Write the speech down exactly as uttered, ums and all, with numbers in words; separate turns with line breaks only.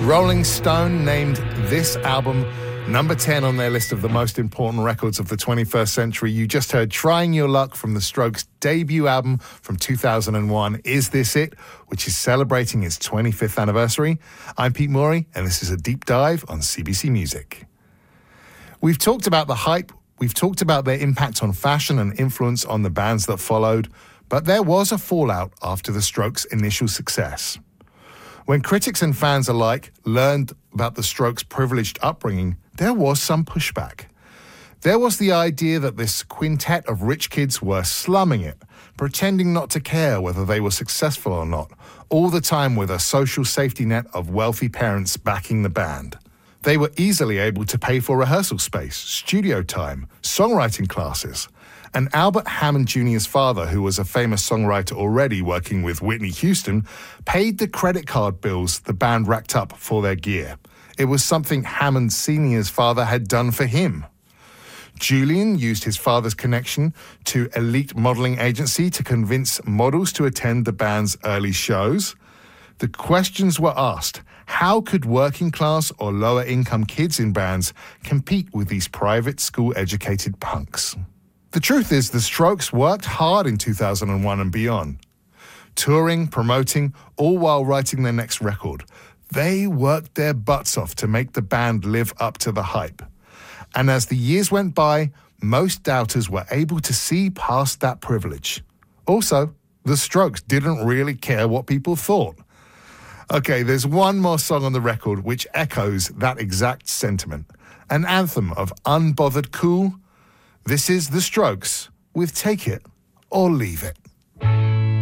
Rolling Stone named this album number ten on their list of the most important records of the twenty-first century. You just heard Trying Your Luck from the Strokes' debut album from two thousand one, Is This It?, which is celebrating its twenty-fifth anniversary. I'm Pete Morey, and this is a deep dive on C B C Music. We've talked about the hype, we've talked about their impact on fashion and influence on the bands that followed, but there was a fallout after the Strokes' initial success. When critics and fans alike learned about the Strokes' privileged upbringing, there was some pushback. There was the idea that this quintet of rich kids were slumming it, pretending not to care whether they were successful or not, all the time with a social safety net of wealthy parents backing the band. They were easily able to pay for rehearsal space, studio time, songwriting classes. And Albert Hammond Junior's father, who was a famous songwriter already working with Whitney Houston, paid the credit card bills the band racked up for their gear. It was something Hammond Senior's father had done for him. Julian used his father's connection to elite modeling agency to convince models to attend the band's early shows. The questions were asked: how could working class or lower income kids in bands compete with these private school-educated punks? The truth is, the Strokes worked hard in two thousand one and beyond. Touring, promoting, all while writing their next record. They worked their butts off to make the band live up to the hype. And as the years went by, most doubters were able to see past that privilege. Also, the Strokes didn't really care what people thought. Okay, there's one more song on the record which echoes that exact sentiment. An anthem of unbothered cool. This is The Strokes with Take It or Leave It.